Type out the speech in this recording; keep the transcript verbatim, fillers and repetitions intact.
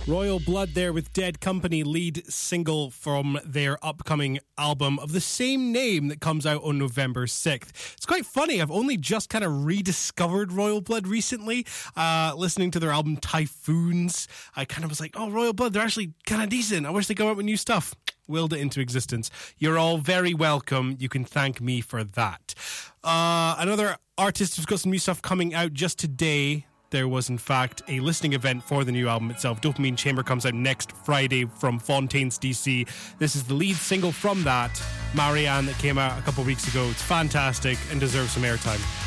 Royal Blood there with Dead Company, lead single from their upcoming album of the same name that comes out on November sixth. It's quite funny, I've only just kind of rediscovered Royal Blood recently, uh, listening to their album Typhoons. I kind of was like, oh, Royal Blood, they're actually kind of decent. I wish they come out with new stuff. Willed it into existence. You're all very welcome. You can thank me for that. Uh, another artist who's got some new stuff coming out just today. There was, in fact, a listening event for the new album itself. Dopamine Chamber comes out next Friday from Fontaines, D C. This is the lead single from that, Marianne, that came out a couple of weeks ago. It's fantastic and deserves some airtime.